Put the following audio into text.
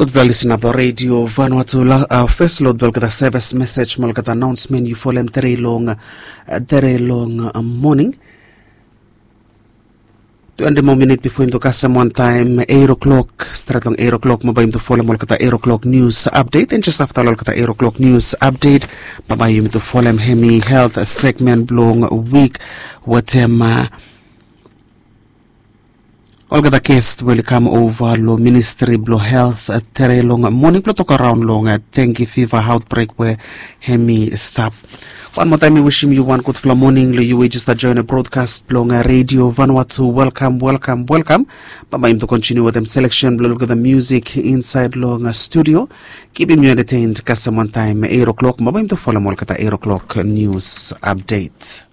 Good listener about radio Vanuatu first load the service message malkata announcement you follow very long morning. 20 more minutes before him to custom one time 8 o'clock start long 8 o'clock mabay to follow malkata 8 o'clock news update and just after malkata 8 o'clock news update mabay to follow hemi health segment long week what Olga the guest will come over lo Ministry Blo Health tere long morning plo talk around long dengue fever outbreak where hemi stop. One more time we wish you one good flow morning lo you just join a broadcast long radio Vanuatu welcome. Baba him to continue with them selection blo look at the music inside long studio. Keep him entertained custom one time 8 o'clock. Baba him to follow molkata 8 o'clock news update.